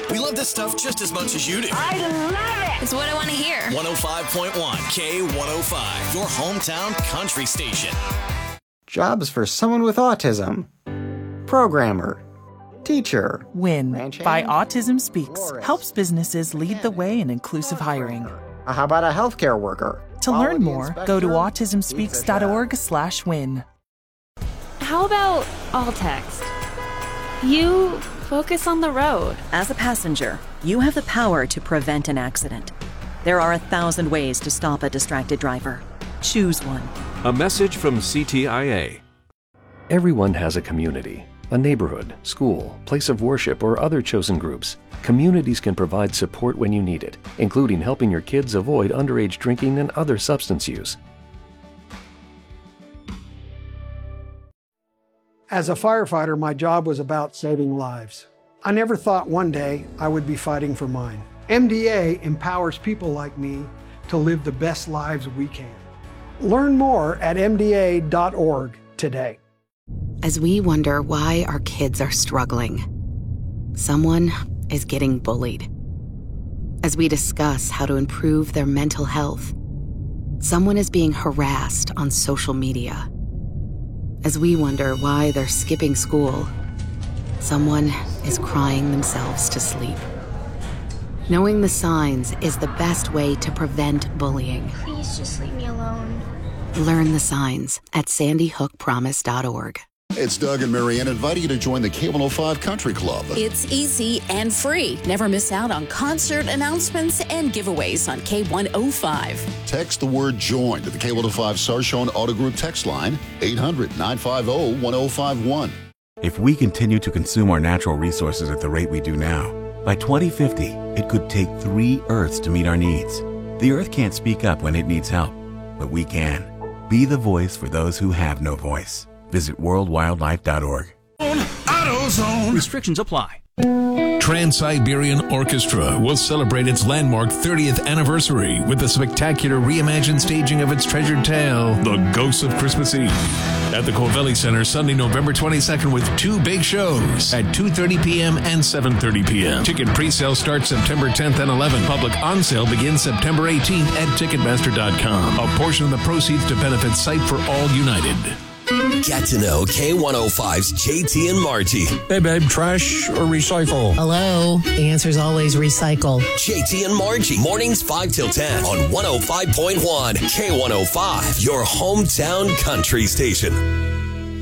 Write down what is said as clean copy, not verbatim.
We love this stuff just as much as you do. I love it! It's what I want to hear. 105.1 K105, your hometown country station. Jobs for someone with autism. Programmer. Teacher. WIN Ranch by hand, Autism Speaks florist, helps businesses lead the way in inclusive hiring. How about a healthcare worker? To learn Quality more, go to inspector, autismspeaks.org/win. How about all text? You focus on the road. As a passenger, you have the power to prevent an accident. There are 1,000 ways to stop a distracted driver. Choose one. A message from CTIA. Everyone has a community, a neighborhood, school, place of worship, or other chosen groups. Communities can provide support when you need it, including helping your kids avoid underage drinking and other substance use. As a firefighter, my job was about saving lives. I never thought one day I would be fighting for mine. MDA empowers people like me to live the best lives we can. Learn more at mda.org today. As we wonder why our kids are struggling, someone is getting bullied. As we discuss how to improve their mental health, someone is being harassed on social media. As we wonder why they're skipping school, someone is crying themselves to sleep. Knowing the signs is the best way to prevent bullying. Please just leave me alone. Learn the signs at sandyhookpromise.org. It's Doug and Marianne inviting you to join the K105 Country Club. It's easy and free. Never miss out on concert announcements and giveaways on K105. Text the word JOIN to the K105 Sarshone Auto Group text line, 800-950-1051. If we continue to consume our natural resources at the rate we do now, by 2050, it could take 3 Earths to meet our needs. The Earth can't speak up when it needs help, but we can. Be the voice for those who have no voice. Visit worldwildlife.org. AutoZone. Restrictions apply. Trans-Siberian Orchestra will celebrate its landmark 30th anniversary with the spectacular reimagined staging of its treasured tale, The Ghosts of Christmas Eve, at the Covelli Center Sunday, November 22nd with 2 big shows at 2:30 p.m. and 7:30 p.m. Ticket pre-sale starts September 10th and 11th. Public on-sale begins September 18th at Ticketmaster.com. A portion of the proceeds to benefit Sight for All United. Get to know K105's JT and Marty. Hey, babe, trash or recycle? Hello. The answer's always recycle. JT and Marty, mornings 5 till 10 on 105.1 K105, your hometown country station.